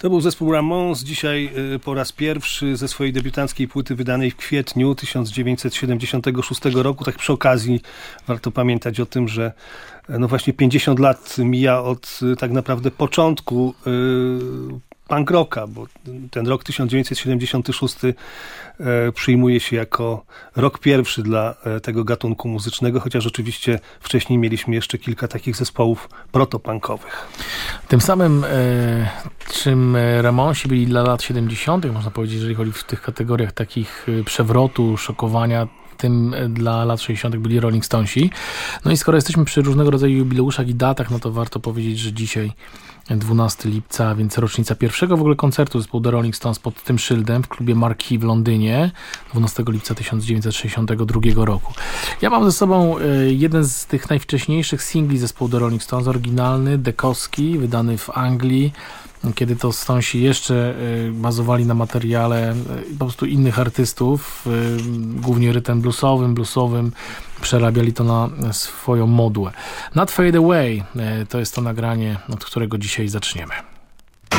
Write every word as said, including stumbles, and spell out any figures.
To był zespół Ramones, dzisiaj po raz pierwszy ze swojej debiutanckiej płyty wydanej w kwietniu tysiąc dziewięćset siedemdziesiątego szóstego roku. Tak przy okazji warto pamiętać o tym, że no właśnie pięćdziesiąt lat mija od tak naprawdę początku yy, punk rocka, bo ten rok tysiąc dziewięćset siedemdziesiąty szósty e, przyjmuje się jako rok pierwszy dla e, tego gatunku muzycznego, chociaż oczywiście wcześniej mieliśmy jeszcze kilka takich zespołów protopunkowych. Tym samym, e, czym Ramonsi byli dla lat siedemdziesiątych, można powiedzieć, jeżeli chodzi w tych kategoriach takich przewrotu, szokowania, tym dla lat sześćdziesiątych byli Rolling Stonesi. No i skoro jesteśmy przy różnego rodzaju jubileuszach i datach, no to warto powiedzieć, że dzisiaj dwunastego lipca, więc rocznica pierwszego w ogóle koncertu zespołu The Rolling Stones pod tym szyldem w klubie Marquee w Londynie dwunastego lipca tysiąc dziewięćset sześćdziesiątego drugiego roku. Ja mam ze sobą jeden z tych najwcześniejszych singli zespołu The Rolling Stones, oryginalny, dekowski, wydany w Anglii, kiedy to Stonesi jeszcze bazowali na materiale po prostu innych artystów, głównie rytm bluesowym, bluesowym, przerabiali to na swoją modłę. Not Fade Away to jest to nagranie, od którego dzisiaj zaczniemy.